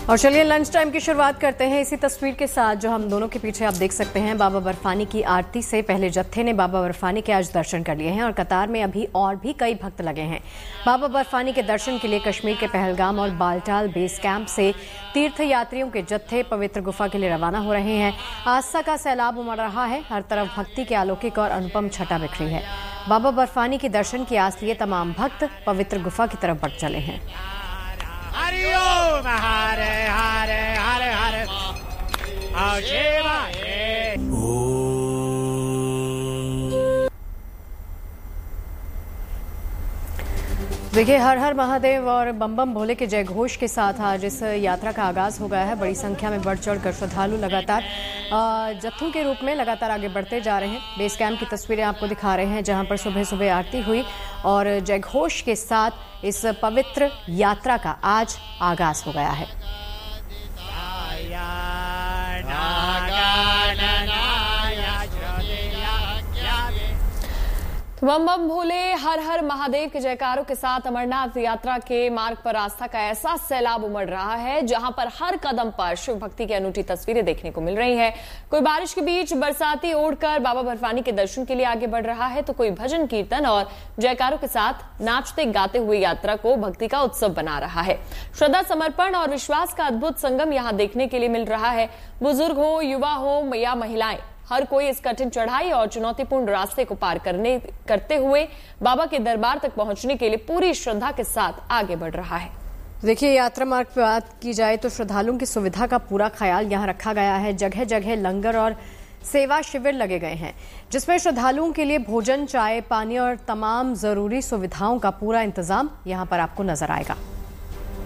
और चलिए lunch time की शुरुआत करते हैं इसी तस्वीर के साथ जो हम दोनों के पीछे आप देख सकते हैं। बाबा बर्फानी की आरती से पहले जत्थे ने बाबा बर्फानी के आज दर्शन कर लिए हैं और कतार में अभी और भी कई भक्त लगे हैं। बाबा बर्फानी के दर्शन के लिए कश्मीर के पहलगाम और बालटाल बेस कैंप से तीर्थ यात्रियों के जत्थे पवित्र गुफा के लिए रवाना हो रहे हैं। आस्था का सैलाब उमड़ रहा है, हर तरफ भक्ति के अलौकिक और अनुपम छटा बिखरी है। बाबा बर्फानी के दर्शन की आस लिए तमाम भक्त पवित्र गुफा की तरफ बढ़ चले हैं। हरि ओम हरे हरे हरे हरे देखिए, हर हर महादेव और बम बम भोले के जय घोष के साथ आज इस यात्रा का आगाज हो गया है। बड़ी संख्या में बढ़ चढ़ कर श्रद्धालु लगातार जत्थों के रूप में लगातार आगे बढ़ते जा रहे हैं। बेस कैंप की तस्वीरें आपको दिखा रहे हैं जहां पर सुबह सुबह आरती हुई और जय घोष के साथ इस पवित्र यात्रा का आज आगाज हो गया है। बम बम भोले हर हर महादेव के जयकारों के साथ अमरनाथ यात्रा के मार्ग पर आस्था का ऐसा सैलाब उमड़ रहा है जहां पर हर कदम पर शिव भक्ति की अनूठी तस्वीरें देखने को मिल रही हैं। कोई बारिश के बीच बरसाती ओढ़कर बाबा बर्फानी के दर्शन के लिए आगे बढ़ रहा है तो कोई भजन कीर्तन और जयकारों के साथ नाचते गाते हुए यात्रा को भक्ति का उत्सव बना रहा है। श्रद्धा, समर्पण और विश्वास का अद्भुत संगम यहाँ देखने के लिए मिल रहा है। बुजुर्ग हो, युवा हो या महिलाएं, हर कोई इस कठिन चढ़ाई और चुनौतीपूर्ण रास्ते को पार करते हुए बाबा के दरबार तक पहुंचने के लिए पूरी श्रद्धा के साथ आगे बढ़ रहा है। देखिए, यात्रा मार्ग पर बात की जाए तो श्रद्धालुओं की सुविधा का पूरा ख्याल यहाँ रखा गया है। जगह जगह लंगर और सेवा शिविर लगे गए हैं जिसमें श्रद्धालुओं के लिए भोजन, चाय, पानी और तमाम जरूरी सुविधाओं का पूरा इंतजाम यहाँ पर आपको नजर आएगा।